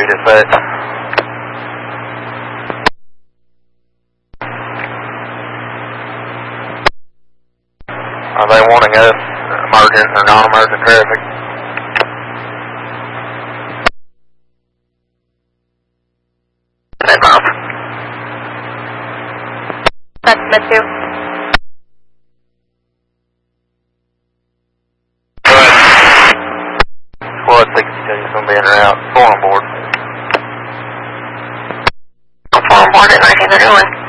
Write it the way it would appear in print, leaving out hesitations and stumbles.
dispatch. Are they wanting us emergent or non-emergent traffic? That's Smith 2. Squad 62 is going to be in route. 4 on board. 4 on board at 1931.